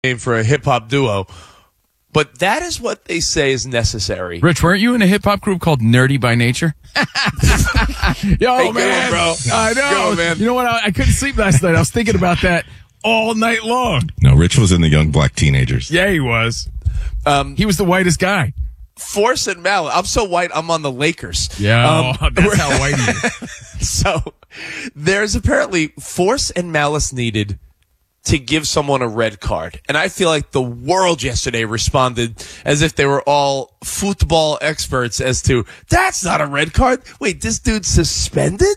name for a hip-hop duo. But that is what they say is necessary. Rich, weren't you in a hip-hop group called Nerdy by Nature? Yo, hey, man. bro. I know. Go, man. You know what? I couldn't sleep last night. I was thinking about that all night long. No, Rich was in the Young Black Teenagers. Yeah, he was. He was the whitest guy. Force and Malice. I'm so white, I'm on the Lakers. Yeah, that's how white he is. So there's apparently Force and Malice needed to give someone a red card. And I feel like the world yesterday responded as if they were all football experts as to, that's not a red card. Wait, this dude's suspended?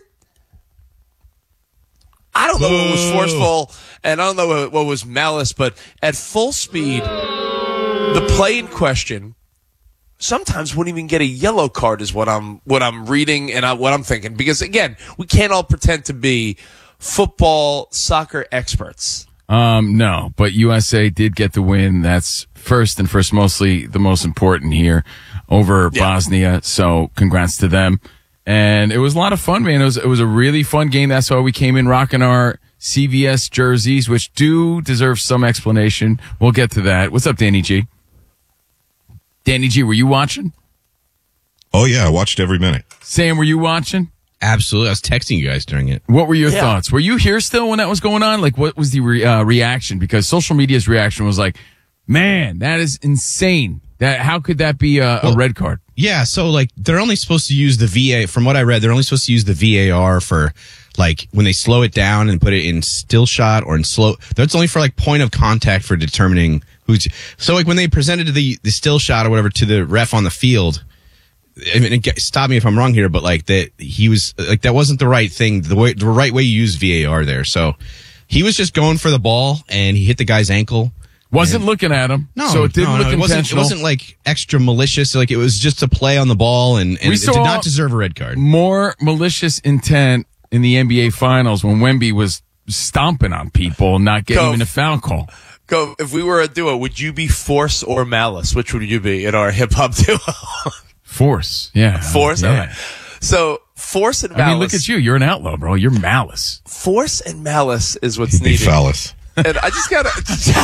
I don't know what was forceful, and I don't know what was malice, but at full speed, the play in question sometimes wouldn't even get a yellow card is what I'm reading and what I'm thinking. Because, again, we can't all pretend to be football, soccer experts. No, but USA did get the win. That's first and mostly the most important here over Bosnia. So congrats to them. And it was a lot of fun, man. It was a really fun game. That's why we came in rocking our CVS jerseys, which do deserve some explanation. We'll get to that. What's up, Danny G? Danny G, were you watching? Oh, yeah, I watched every minute. Sam, were you watching? Absolutely. I was texting you guys during it. What were your thoughts? Were you here still when that was going on? Like, what was the reaction? Because social media's reaction was like, man, that is insane. How could that be a red card? Yeah, so, like, they're only supposed to use the VA. From what I read, they're only supposed to use the VAR for, like, when they slow it down and put it in still shot or in slow. That's only for, like, point of contact for determining who's. So, like, when they presented the still shot or whatever to the ref on the field, I mean, stop me if I'm wrong here, but, like, that he was, like, that wasn't the right thing, the right way you use VAR there. So, he was just going for the ball, and he hit the guy's ankle. Wasn't looking at him. No, so it didn't look It intentional. wasn't like extra malicious. Like, it was just a play on the ball, and it did not deserve a red card. More malicious intent in the NBA Finals when Wemby was stomping on people and not getting even a foul call. Go. If we were a duo, would you be Force or Malice? Which would you be in our hip hop duo? Force. Yeah. Force? Yeah. Okay. So, Force and Malice. I mean, look at you. You're an outlaw, bro. You're Malice. Force and Malice is what's needed. Phallus. And I just gotta.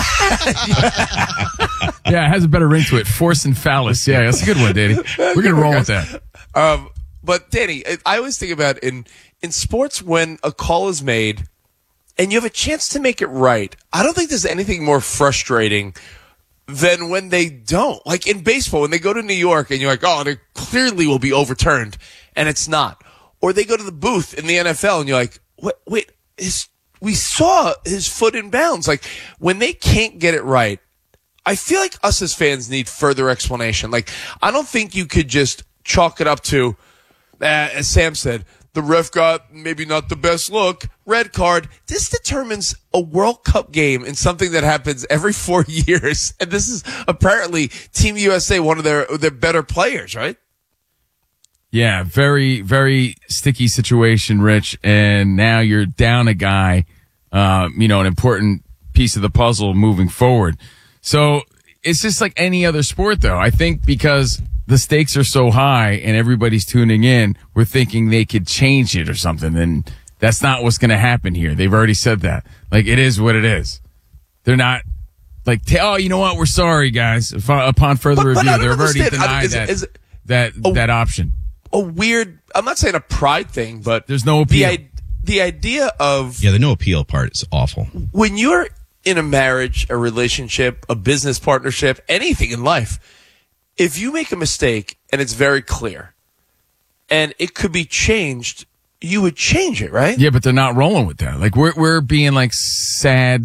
Yeah, it has a better ring to it. Force and Phallus. Yeah, that's a good one, Danny. We're gonna roll with that. But Danny, I always think about in sports when a call is made and you have a chance to make it right. I don't think there's anything more frustrating than when they don't. Like in baseball, when they go to New York and you're like, oh, they clearly will be overturned, and it's not. Or they go to the booth in the NFL and you're like, wait, we saw his foot in bounds. Like, when they can't get it right, I feel like us as fans need further explanation. Like, I don't think you could just chalk it up to, as Sam said, the ref got maybe not the best look, red card. This determines a World Cup game in something that happens every 4 years. And this is apparently Team USA, one of their better players, right? Yeah, very, very sticky situation, Rich. And now you're down a guy, an important piece of the puzzle moving forward. So it's just like any other sport, though. I think because the stakes are so high and everybody's tuning in, we're thinking they could change it or something. And that's not what's going to happen here. They've already said that. Like, it is what it is. They're not like, oh, you know what? We're sorry, guys. Upon further review, they've already denied that option. A weird, I'm not saying a pride thing, but there's no appeal. The idea of the no appeal part is awful. When you're in a marriage, a relationship, a business partnership, anything in life, if you make a mistake and it's very clear and it could be changed, you would change it, right? Yeah, but they're not rolling with that. Like, we're being like sad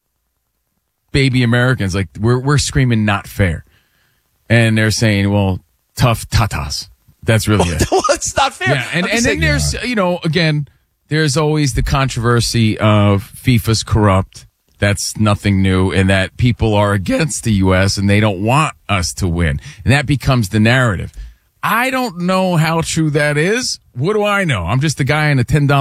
baby Americans. Like, we're screaming not fair. And they're saying, well, tough tatas. That's really it. Well, it's not fair. Yeah, and then there's, again, there's always the controversy of FIFA's corrupt. That's nothing new, and that people are against the U.S. and they don't want us to win. And that becomes the narrative. I don't know how true that is. What do I know? I'm just a guy in a $10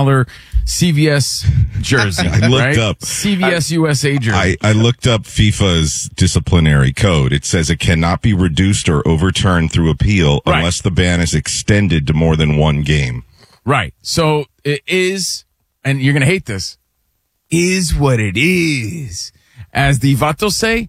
CVS jersey. I looked up CVS USA jersey. I looked up FIFA's disciplinary code. It says it cannot be reduced or overturned through appeal unless the ban is extended to more than one game. Right. So it is, and you're going to hate this, is what it is. as the vatos say,